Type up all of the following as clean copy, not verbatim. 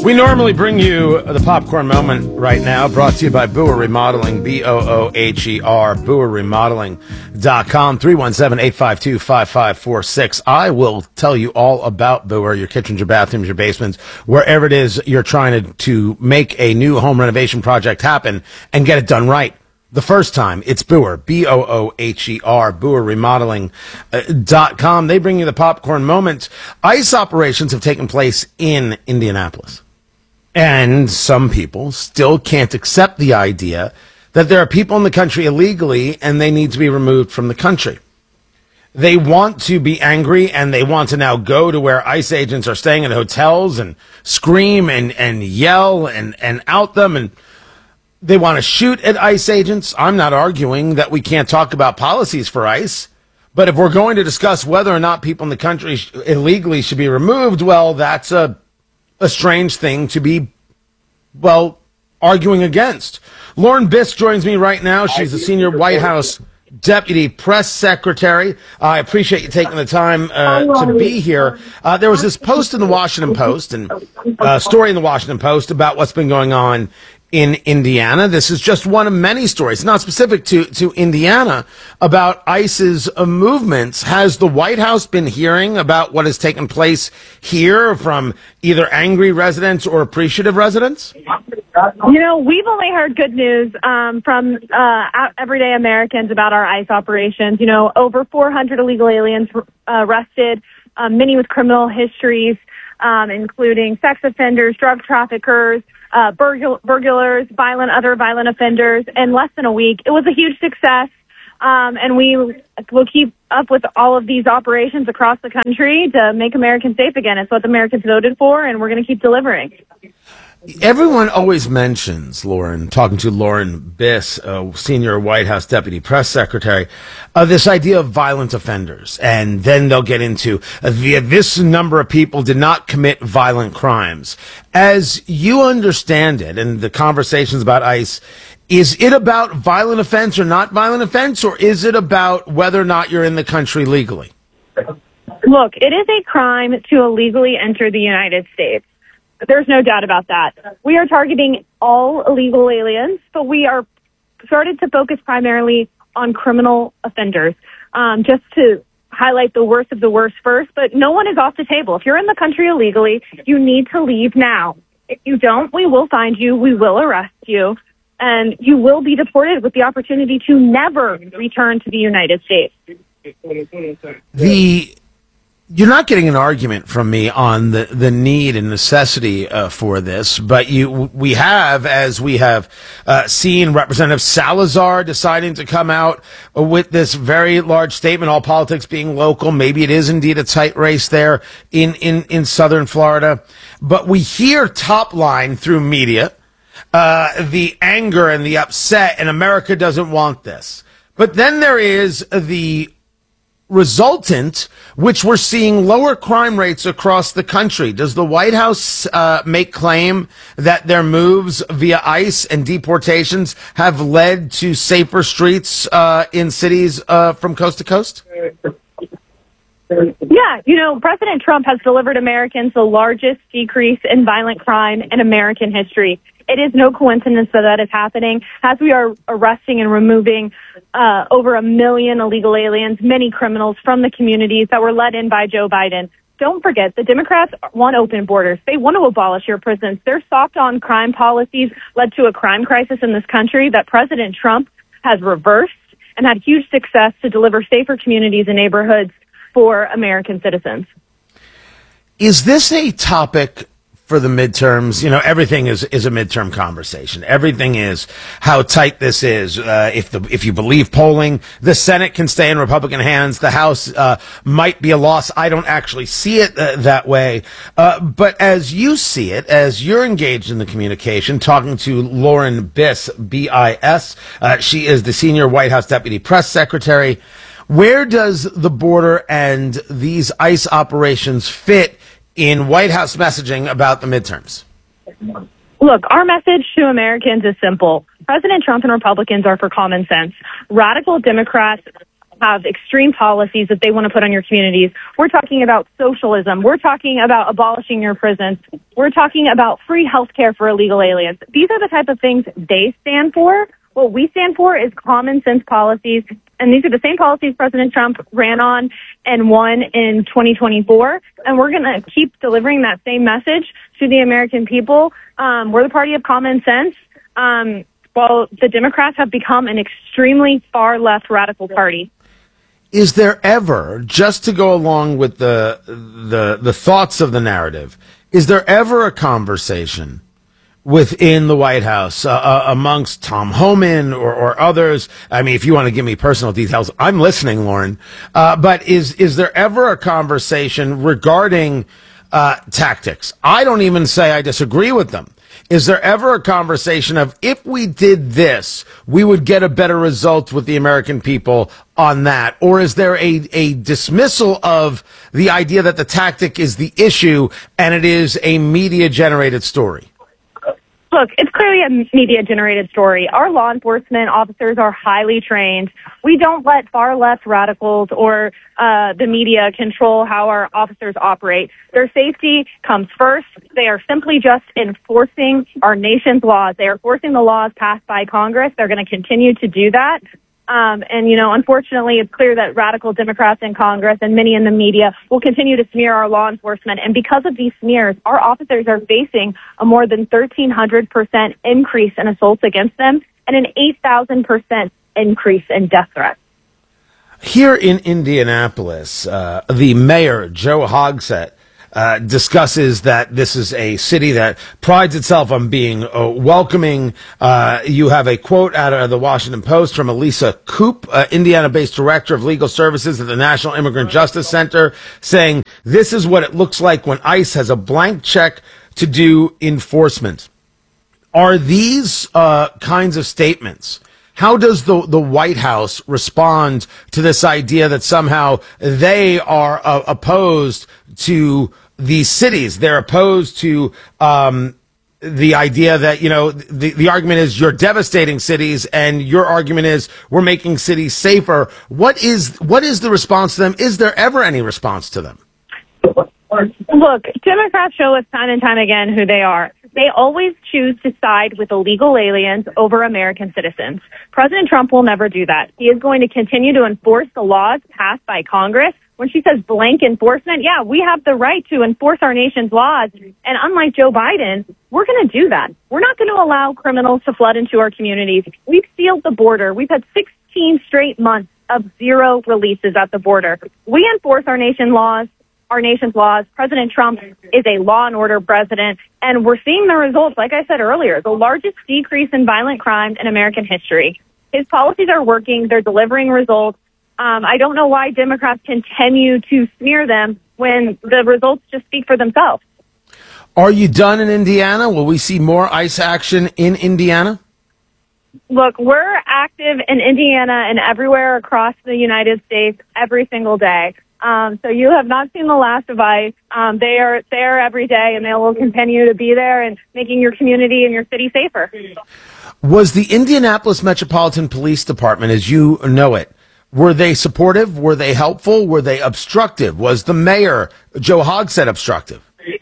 We normally bring you the popcorn moment right now, brought to you by Booher Remodeling, B-O-O-H-E-R, BooherRemodeling.com, 317-852-5546. I will tell you all about Booher, your kitchens, your bathrooms, your basements, wherever it is you're trying to make a new home renovation project happen and get it done right. The first time, it's Booher, B-O-O-H-E-R, BooherRemodeling.com. They bring you the popcorn moment. ICE operations have taken place in Indianapolis. And some people still can't accept the idea that there are people in the country illegally and they need to be removed from the country. They want to be angry and they want to now go to where ICE agents are staying in hotels and scream and yell and out them, and they want to shoot at ICE agents. I'm not arguing that we can't talk about policies for ICE, but if we're going to discuss whether or not people in the country illegally should be removed, well, that's a strange thing to be, well, arguing against. Lauren Biss joins me right now. She's the senior White House deputy press secretary. I appreciate you taking the time to be here. There was this post in the Washington Post and story in the Washington Post about what's been going on in Indiana. This is just one of many stories, not specific to Indiana, about ICE's movements. Has the White House been hearing about what has taken place here from either angry residents or appreciative residents? You know, we've only heard good news from everyday Americans about our ICE operations. You know, over 400 illegal aliens arrested, many with criminal histories, including sex offenders, drug traffickers, burglars, other violent offenders in less than a week. It was a huge success, and we will keep up with all of these operations across the country to make Americans safe again. It's what the Americans voted for, and we're going to keep delivering. Everyone always mentions, Lauren, talking to Lauren Biss, senior White House deputy press secretary, this idea of violent offenders. And then they'll get into this number of people did not commit violent crimes. As you understand it, and the conversations about ICE, is it about violent offense or not violent offense, or is it about whether or not you're in the country legally? Look, it is a crime to illegally enter the United States. There's no doubt about that. We are targeting all illegal aliens, but we are started to focus primarily on criminal offenders, just to highlight the worst of the worst first. But no one is off the table. If you're in the country illegally, you need to leave now. If you don't, we will find you, we will arrest you, and you will be deported with the opportunity to never return to the United States. You're not getting an argument from me on the need and necessity for this, but we have seen Representative Salazar deciding to come out with this very large statement, all politics being local. Maybe it is indeed a tight race there in southern Florida. But we hear top line through media the anger and the upset, and America doesn't want this. But then there is the resultant, which we're seeing lower crime rates across the country. Does the White House make claim that their moves via ICE and deportations have led to safer streets in cities from coast to coast? Yeah, you know, President Trump has delivered Americans the largest decrease in violent crime in American history. It is no coincidence that is happening as we are arresting and removing over 1 million illegal aliens, many criminals from the communities that were let in by Joe Biden. Don't forget, the Democrats want open borders. They want to abolish your prisons. Their soft-on crime policies led to a crime crisis in this country that President Trump has reversed and had huge success to deliver safer communities and neighborhoods for American citizens. Is this a topic for the midterms? You know, everything is a midterm conversation. Everything is how tight this is. If you believe polling, the Senate can stay in Republican hands. The House might be a loss. I don't actually see it that way. But as you see it, as you're engaged in the communication, talking to Lauren Biss, B-I-S, she is the senior White House deputy press secretary. Where does the border and these ICE operations fit in White House messaging about the midterms? Look, our message to Americans is simple. President Trump and Republicans are for common sense. Radical Democrats have extreme policies that they want to put on your communities. We're talking about socialism. We're talking about abolishing your prisons. We're talking about free health care for illegal aliens. These are the type of things they stand for. What we stand for is common sense policies, and these are the same policies President Trump ran on and won in 2024, and we're going to keep delivering that same message to the American people. We're the party of common sense, while the Democrats have become an extremely far-left radical party. Is there ever, just to go along with the thoughts of the narrative, is there ever a conversation within the White House, amongst Tom Homan or others? I mean, if you want to give me personal details, I'm listening, Lauren. But is there ever a conversation regarding tactics? I don't even say I disagree with them. Is there ever a conversation of, if we did this, we would get a better result with the American people on that? Or is there a dismissal of the idea that the tactic is the issue and it is a media-generated story? Look, it's clearly a media-generated story. Our law enforcement officers are highly trained. We don't let far-left radicals or the media control how our officers operate. Their safety comes first. They are simply just enforcing our nation's laws. They are enforcing the laws passed by Congress. They're going to continue to do that. And, unfortunately, it's clear that radical Democrats in Congress and many in the media will continue to smear our law enforcement. And because of these smears, our officers are facing a more than 1,300% increase in assaults against them and an 8,000% increase in death threats. Here in Indianapolis, the mayor, Joe Hogsett, discusses that this is a city that prides itself on being welcoming. You have a quote out of the Washington Post from Elisa Coop, Indiana-based director of legal services at the National Immigrant Justice Center, saying this is what it looks like when ICE has a blank check to do enforcement. Are these kinds of statements? How does the White House respond to this idea that somehow they are opposed to these cities? They're opposed to the idea that, the argument is you're devastating cities, and your argument is we're making cities safer. What is the response to them? Is there ever any response to them? Look, Democrats show us time and time again who they are. They always choose to side with illegal aliens over American citizens. President Trump will never do that. He is going to continue to enforce the laws passed by Congress. When she says blank enforcement, yeah, we have the right to enforce our nation's laws. And unlike Joe Biden, we're going to do that. We're not going to allow criminals to flood into our communities. We've sealed the border. We've had 16 straight months of zero releases at the border. We enforce our nation's laws. President Trump is a law and order president, and we're seeing the results, like I said earlier, the largest decrease in violent crime in American history. His policies are working. They're delivering results. I don't know why Democrats continue to smear them when the results just speak for themselves. Are you done in Indiana? Will we see more ICE action in Indiana? Look, we're active in Indiana and everywhere across the United States every single day. So you have not seen the last of ICE. They are there every day, and they will continue to be there and making your community and your city safer. Was the Indianapolis Metropolitan Police Department, as you know it, were they supportive? Were they helpful? Were they obstructive? Was the mayor, Joe Hogsett, obstructive?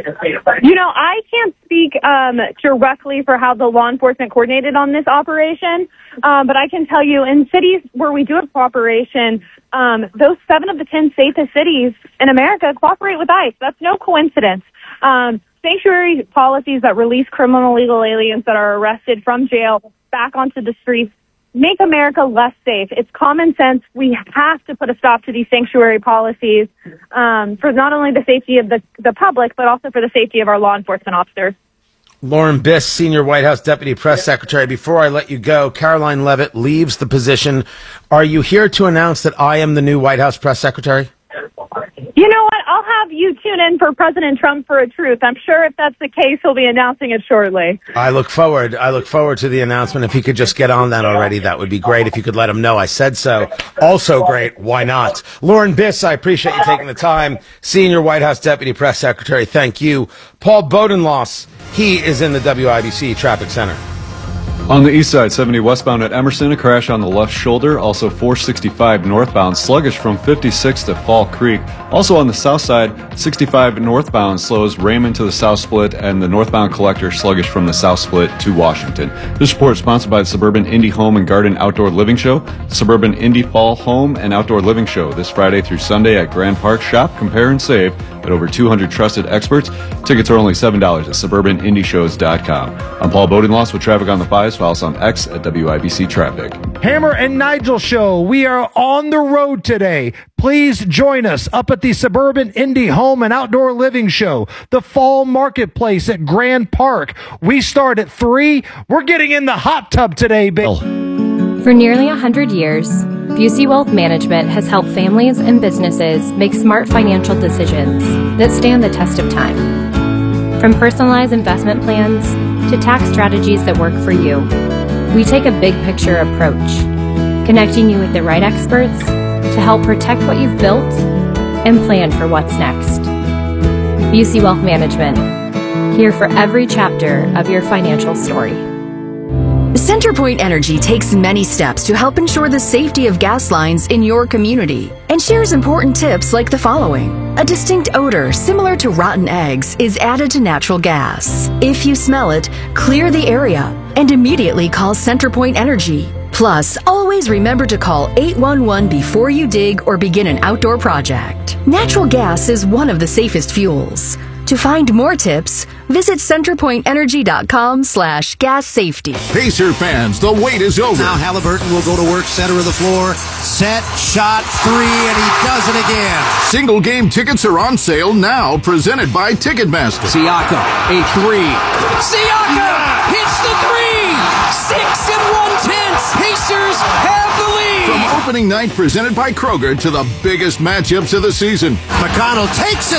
I can't speak directly for how the law enforcement coordinated on this operation, but I can tell you in cities where we do have cooperation, those 7 of the 10 safest cities in America cooperate with ICE. That's no coincidence. Sanctuary policies that release criminal illegal aliens that are arrested from jail back onto the streets make America less safe. It's common sense. We have to put a stop to these sanctuary policies for not only the safety of the public, but also for the safety of our law enforcement officers. Lauren Biss, Senior White House Deputy Press Secretary. Before I let you go, Caroline Leavitt leaves the position. Are you here to announce that I am the new White House Press Secretary? You know what? I'll have you tune in for President Trump for a truth. I'm sure if that's the case, he'll be announcing it shortly. I look forward to the announcement. If he could just get on that already, that would be great. If you could let him know I said so. Also great. Why not? Lauren Biss, I appreciate you taking the time. Senior White House Deputy Press Secretary, thank you. Paul Bodenloss, he is in the WIBC Traffic Center. On the east side, 70 westbound at Emerson, a crash on the left shoulder. Also 465 northbound, sluggish from 56 to Fall Creek. Also on the south side, 65 northbound slows Raymond to the south split, and the northbound collector sluggish from the south split to Washington. This report is sponsored by the Suburban Indy Home and Garden Outdoor Living Show. The Suburban Indy Fall Home and Outdoor Living Show this Friday through Sunday at Grand Park. Shop, compare, and save at over 200 trusted experts. Tickets are only $7 at suburbanindyshows.com. I'm Paul Bodenloss with Traffic on the 5s. Follow us on X at WIBC Traffic. Hammer and Nigel Show. We are on the road today. Please join us up at the Suburban Indy Home and Outdoor Living Show, the Fall Marketplace at Grand Park. We start at 3. We're getting in the hot tub today, baby. For nearly 100 years, Busey Wealth Management has helped families and businesses make smart financial decisions that stand the test of time. From personalized investment plans to tax strategies that work for you, we take a big picture approach, connecting you with the right experts to help protect what you've built and plan for what's next. Busey Wealth Management, here for every chapter of your financial story. CenterPoint Energy takes many steps to help ensure the safety of gas lines in your community and shares important tips like the following. A distinct odor similar to rotten eggs is added to natural gas. If you smell it, clear the area and immediately call CenterPoint Energy. Plus, always remember to call 811 before you dig or begin an outdoor project. Natural gas is one of the safest fuels. To find more tips, visit centerpointenergy.com/gas safety. Pacer fans, the wait is over. Now Halliburton will go to work, center of the floor. Set, shot, 3, and he does it again. Single game tickets are on sale now, presented by Ticketmaster. Siakam, a 3. Siakam hits the 3. 6 1/10. Pacers have the lead. From opening night presented by Kroger to the biggest matchups of the season. McConnell takes it.